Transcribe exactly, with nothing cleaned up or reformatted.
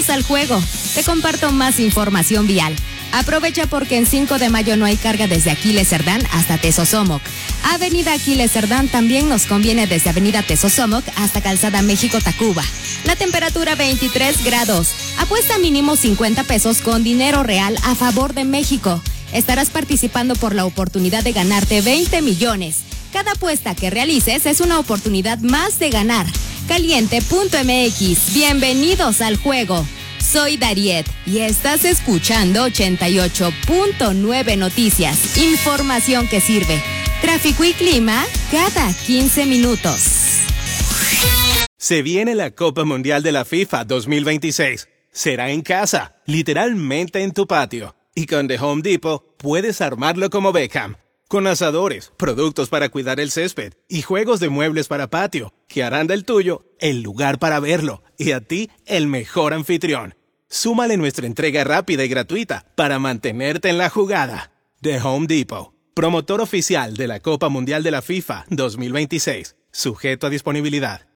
Bienvenidos al juego. Te comparto más información vial. Aprovecha porque en cinco de mayo no hay carga desde Aquiles Cerdán hasta Tezosomoc. Avenida Aquiles Cerdán también nos conviene desde Avenida Tezosomoc hasta Calzada México-Tacuba. La temperatura veintitrés grados. Apuesta mínimo cincuenta pesos con dinero real a favor de México. Estarás participando por la oportunidad de ganarte veinte millones. Cada apuesta que realices es una oportunidad más de ganar. Caliente punto M X. Bienvenidos al juego. Soy Dariet y estás escuchando ochenta y ocho punto nueve Noticias. Información que sirve. Tráfico y clima cada quince minutos. Se viene la Copa Mundial de la FIFA dos mil veintiséis. Será en casa, literalmente en tu patio. Y con The Home Depot puedes armarlo como Beckham. Con asadores, productos para cuidar el césped y juegos de muebles para patio, que harán del tuyo el lugar para verlo y a ti el mejor anfitrión. Súmale nuestra entrega rápida y gratuita para mantenerte en la jugada. The Home Depot, promotor oficial de la Copa Mundial de la FIFA dos mil veintiséis, sujeto a disponibilidad.